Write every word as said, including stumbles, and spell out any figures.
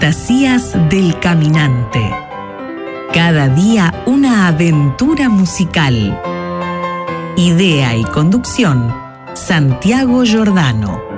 Fantasías del Caminante. Cada día una aventura musical. Idea y conducción, Santiago Giordano.